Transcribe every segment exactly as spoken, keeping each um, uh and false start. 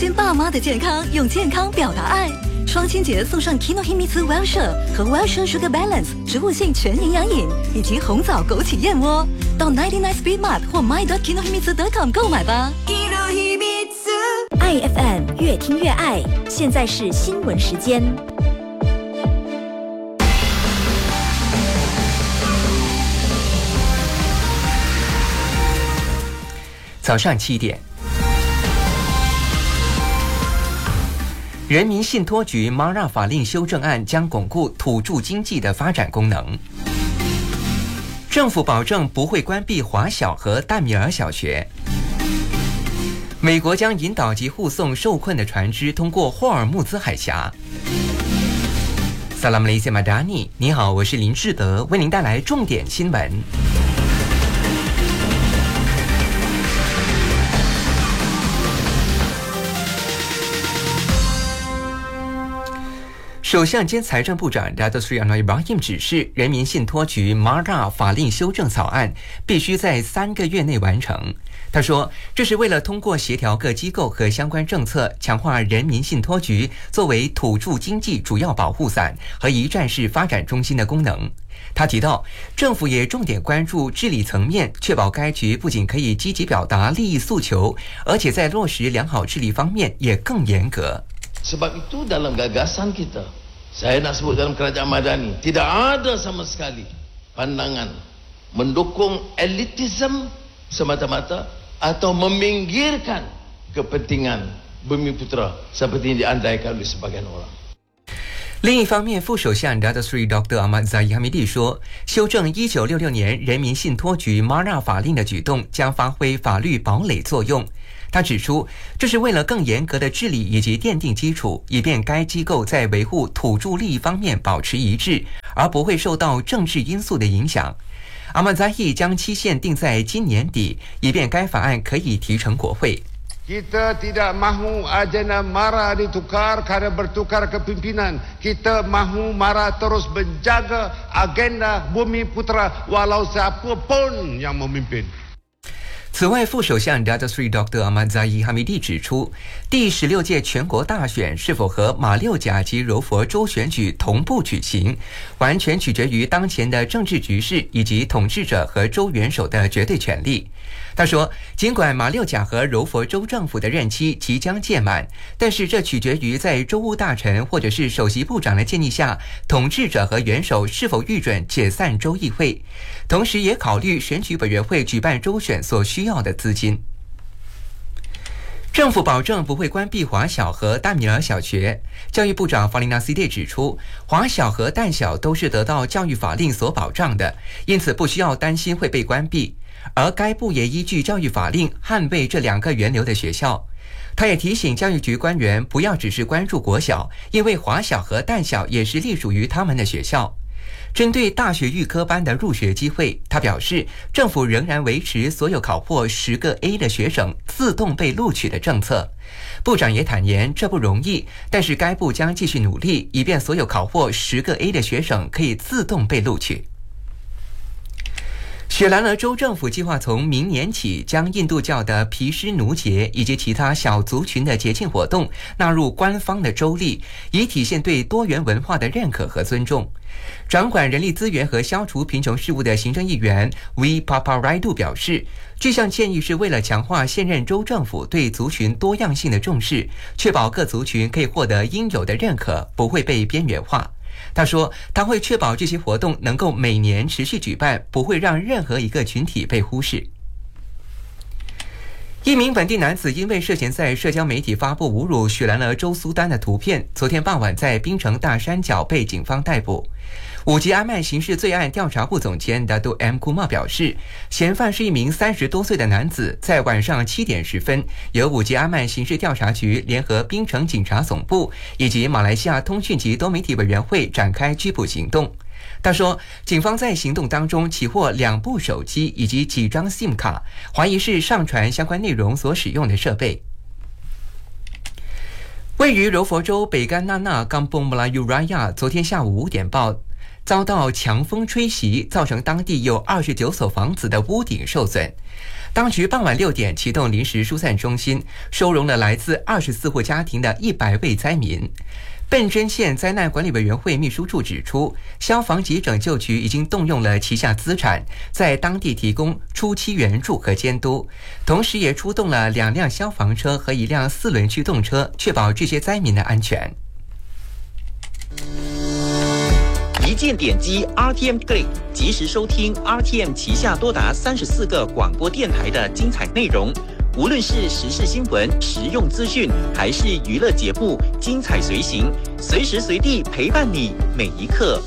心爸妈的健康，用健康表达爱。双亲节送上 Kinohimitsu Wellshire 和 Wellshire Sugar Balance 植物性全营养饮，以及红枣枸杞燕窝。到 九十九 Speed Mart 或 my dot kinohimitsu dot com 购买吧。 爱 F M 越听越爱，现在是新闻时间。 早上七点，人民信托局 M A R A 法令修正案将巩固土著经济的发展功能。政府保证不会关闭华小和淡米尔小学。美国将引导及护送受困的船只通过霍尔木兹海峡。萨拉姆雷塞马达尼，你好，我是林志德，为您带来重点新闻。首相兼财政部长 Datuk Seri Anwar Ibrahim 指示，人民信托局 M A R A 法令修正草案必须在三个月内完成。他说，这是为了通过协调各机构和相关政策，强化人民信托局作为土著经济主要保护伞和一站式发展中心的功能。他提到，政府也重点关注治理层面，确保该局不仅可以积极表达利益诉求，而且在落实良好治理方面也更严格。 Sebab itu dalam gagasan kita, saya nak sebut dalam kerajaan Madani, tidak ada sama sekali pandangan mendukung elitism semata-mata atau meminggirkan kepentingan Bumiputera seperti yang diandaikan oleh sebagian orang。 另一方面，副首相 Datuk Seri Doktor Ahmad Zahid Hamidi 说，修正一九六六年人民信托局 M A R A 法令的举动将发挥法律堡垒作用。他指出，这是为了更严格的治理以及奠定基础，以便该机构在维护土著利益方面保持一致，而不会受到政治因素的影响。阿曼扎希将期限定在今年底，以便该法案可以提呈国会。 Kita tidak mahu agenda M A R A ditukar kerana bertukar kepimpinan. Kita mahu M A R A terus menjaga agenda Bumiputera walau siapa pun yang memimpin。 此外，副首相 Datuk Seri Doktor Ahmad Zahid Hamidi 指出，第十六届全国大选是否和马六甲及柔佛州选举同步举行，完全取决于当前的政治局势以及统治者和州元首的绝对权力。他说，尽管马六甲和柔佛州政府的任期即将届满，但是这取决于在州务大臣或者是首席部长的建议下，统治者和元首是否预准解散州议会，同时也考虑选举委员会举办州选所需要的资金。政府保证不会关闭华小和淡米尔小学。教育部长法琳娜西蒂指出，华小和淡小都是得到教育法令所保障的，因此不需要担心会被关闭。而该部也依据教育法令捍卫这两个源流的学校。他也提醒教育局官员不要只是关注国小，因为华小和淡小也是隶属于他们的学校。针对大学预科班的入学机会，他表示，政府仍然维持所有考获十个 A 的学生自动被录取的政策。部长也坦言，这不容易，但是该部将继续努力，以便所有考获十个 A 的学生可以自动被录取。雪兰莪州政府计划从明年起将印度教的毗湿奴节以及其他小族群的节庆活动纳入官方的州历，以体现对多元文化的认可和尊重。掌管人力资源和消除贫穷事务的行政议员 V Paparaidu 表示，这项建议是为了强化现任州政府对族群多样性的重视，确保各族群可以获得应有的认可，不会被边缘化。他说，他会确保这些活动能够每年持续举办，不会让任何一个群体被忽视。一名本地男子因为涉嫌在社交媒体发布侮辱雪兰莪州苏丹的图片，昨天傍晚在槟城大山脚被警方逮捕。五级安曼刑事罪案调查部总监 Datuk M Kumar 表示，嫌犯是一名三十多岁的男子，在晚上七点十分，由五级安曼刑事调查局联合槟城警察总部以及马来西亚通讯及多媒体委员会展开拘捕行动。他说，警方在行动当中起获两部手机以及几张 SIM 卡，怀疑是上传相关内容所使用的设备。位于柔佛州北干纳纳冈崩布拉尤拉亚，昨天下午五点报遭到强风吹袭，造成当地有二十九所房子的屋顶受损。 当局傍晚六点启动临时疏散中心，收容了来自二十四户家庭的一百位灾民。笨珍县灾难管理委员会秘书处指出，消防及拯救局已经动用了旗下资产，在当地提供初期援助和监督，同时也出动了两辆消防车和一辆四轮驱动车，确保这些灾民的安全。 一键点击 R T M Click， 及时收听 R T M 旗下多达三十四个广播电台的精彩内容。无论是时事新闻、实用资讯，还是娱乐节目，精彩随行，随时随地陪伴你每一刻。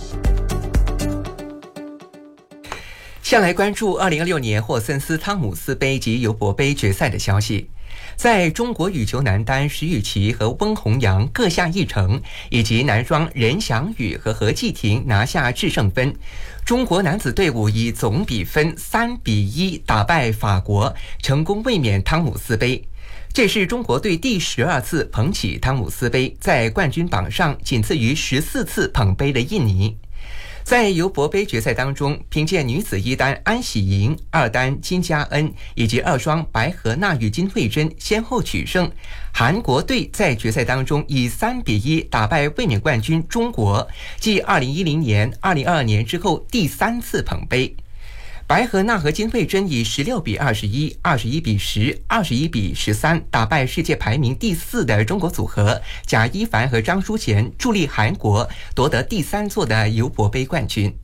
下来关注二零二六年霍森斯汤姆斯杯及尤伯杯决赛的消息。在中国羽球男单石宇奇和温宏洋各下一城，以及男双任翔宇和何继廷拿下制胜分，中国男子队伍以总比分三比一打败法国，成功卫冕汤姆斯杯。这是中国队第十二次捧起汤姆斯杯，在冠军榜上仅次于十四次捧杯的印尼。在尤伯杯决赛当中，凭借女子一单安喜莹、二单金佳恩以及二双白河娜与金惠珍先后取胜，韩国队在决赛当中以三比一打败卫冕冠军中国，继二零一零年、二零二二年之后第三次捧杯。白河娜和金惠珍以十六比二十一、二十一比十、二十一比十三打败世界排名第四的中国组合贾一凡和张淑贤，助力韩国夺得第三座的尤伯杯冠军。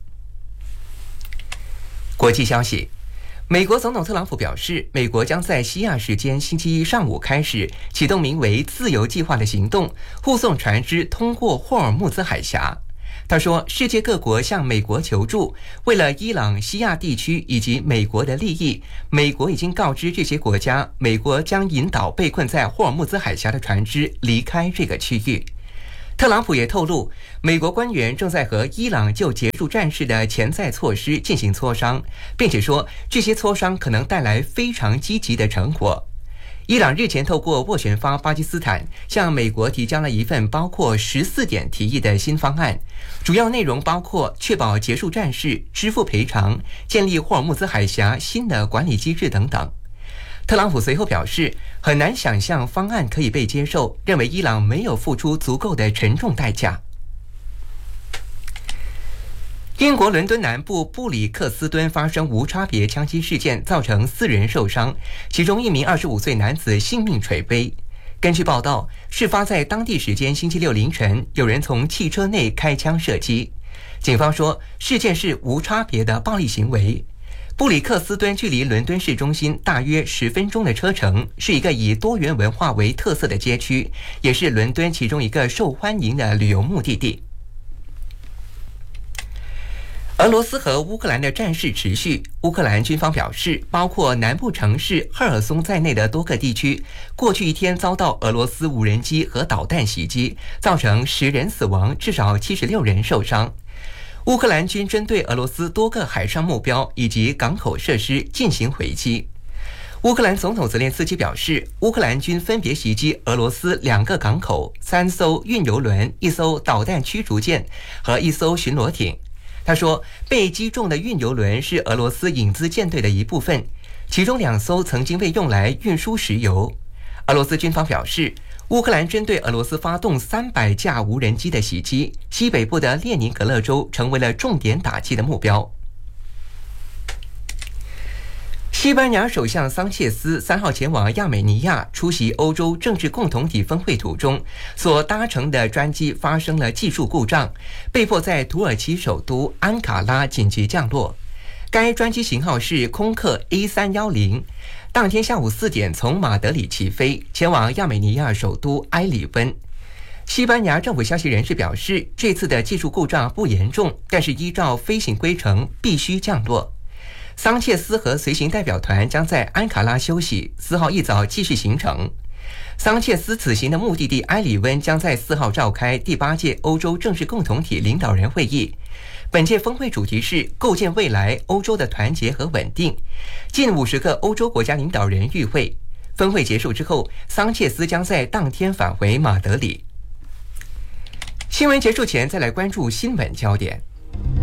国际消息，美国总统特朗普表示，美国将在西亚时间星期一上午开始启动名为“自由计划”的行动，护送船只通过霍尔木兹海峡。他说，世界各国向美国求助，为了伊朗、西亚地区以及美国的利益，美国已经告知这些国家，美国将引导被困在霍尔木兹海峡的船只离开这个区域。特朗普也透露，美国官员正在和伊朗就结束战事的潜在措施进行磋商，并且说这些磋商可能带来非常积极的成果。伊朗日前透过斡旋方巴基斯坦向美国提交了一份包括十四点提议的新方案，主要内容包括确保结束战事、支付赔偿、建立霍尔木兹海峡新的管理机制等等。特朗普随后表示，很难想象方案可以被接受，认为伊朗没有付出足够的沉重代价。英国伦敦南部布里克斯敦发生无差别枪击事件，造成四人受伤，其中一名二十五岁男子性命垂危。根据报道，事发在当地时间星期六凌晨，有人从汽车内开枪射击。警方说，事件是无差别的暴力行为。布里克斯敦距离伦敦市中心大约十分钟的车程，是一个以多元文化为特色的街区，也是伦敦其中一个受欢迎的旅游目的地。俄罗斯和乌克兰的战事持续，乌克兰军方表示，包括南部城市赫尔松在内的多个地区，过去一天遭到俄罗斯无人机和导弹袭击，造成十人死亡，至少七十六人受伤。乌克兰军针对俄罗斯多个海上目标以及港口设施进行回击。乌克兰总统泽连斯基表示，乌克兰军分别袭击俄罗斯两个港口、三艘运油轮、一艘导弹驱逐舰和一艘巡逻艇。他说，被击中的运油轮是俄罗斯影子舰队的一部分，其中两艘曾经被用来运输石油。俄罗斯军方表示，乌克兰针对俄罗斯发动三百架无人机的袭击，西北部的列宁格勒州成为了重点打击的目标。西班牙首相桑切斯三号前往亚美尼亚出席欧洲政治共同体峰会途中，所搭乘的专机发生了技术故障，被迫在土耳其首都安卡拉紧急降落。该专机型号是空客 A 三一零，当天下午四点从马德里起飞，前往亚美尼亚首都埃里温。西班牙政府消息人士表示，这次的技术故障不严重，但是依照飞行规程必须降落。桑切斯和随行代表团将在安卡拉休息，四号一早继续行程。桑切斯此行的目的地埃里温将在四号召开第八届欧洲政治共同体领导人会议。本届峰会主题是构建未来欧洲的团结和稳定，近五十个欧洲国家领导人与会。峰会结束之后，桑切斯将在当天返回马德里。新闻结束前，再来关注新闻焦点。